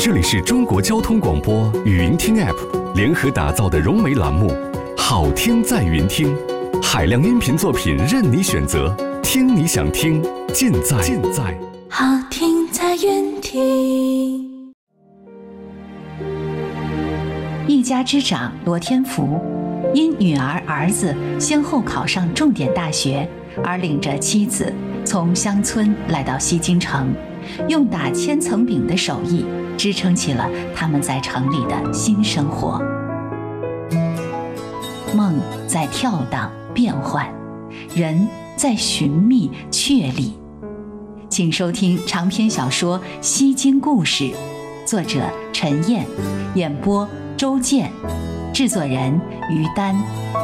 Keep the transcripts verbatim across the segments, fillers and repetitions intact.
这里是中国交通广播语音听 App 联合打造的融媒栏目，好听在云听，海量音频作品任你选择，听你想听，尽在尽在好听在云听。 一家之长罗天福，因女儿儿子先后考上重点大学，而领着妻子从乡村来到西京城，用打千层饼的手艺支撑起了他们在城里的新生活。梦在跳荡变幻，人在寻觅确立。请收听长篇小说《西京故事》，作者陈燕，演播周健，制作人于丹。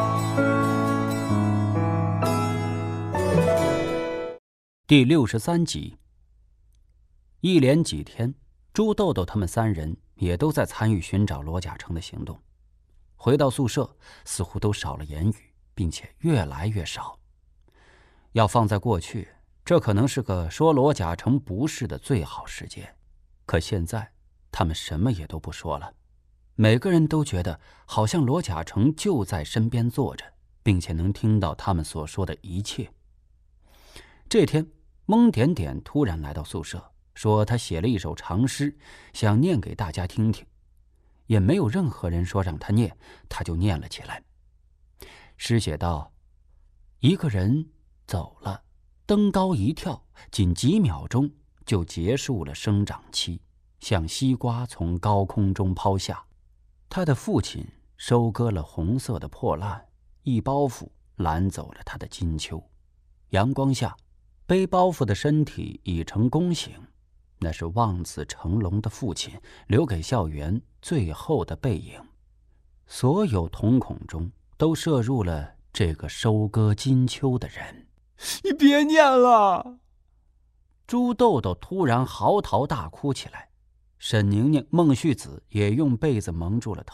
第六十三集。一连几天，朱豆豆他们三人也都在参与寻找罗甲成的行动。回到宿舍，似乎都少了言语，并且越来越少。要放在过去，这可能是个说罗甲成不是的最好时节。可现在，他们什么也都不说了。每个人都觉得好像罗甲成就在身边坐着，并且能听到他们所说的一切。这天，蒙点点突然来到宿舍，说他写了一首长诗，想念给大家听听。也没有任何人说让他念，他就念了起来。诗写道：一个人走了，登高一跳，仅几秒钟就结束了生长期，像西瓜从高空中抛下。他的父亲收割了红色的破烂，一包袱拦走了他的金秋。阳光下，背包袱的身体已成弓形，那是望子成龙的父亲留给校园最后的背影。所有瞳孔中都射入了这个收割金秋的人。 你别念了！ 朱豆豆突然嚎啕大哭起来，沈宁宁、孟旭子也用被子蒙住了头。